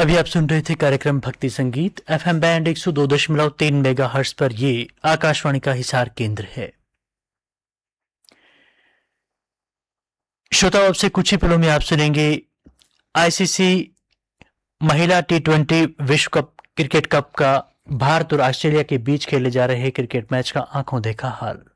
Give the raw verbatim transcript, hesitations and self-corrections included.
अभी आप सुन रहे थे कार्यक्रम भक्ति संगीत एफएम बैंड एक सौ दो दशमलव तीन मेगा हर्ट्ज पर। ये आकाशवाणी का हिसार केंद्र है। श्रोताओं, अब से कुछ ही पलों में आप सुनेंगे आईसीसी महिला टी ट्वेंटी विश्व कप क्रिकेट कप का भारत और ऑस्ट्रेलिया के बीच खेले जा रहे क्रिकेट मैच का आंखों देखा हाल।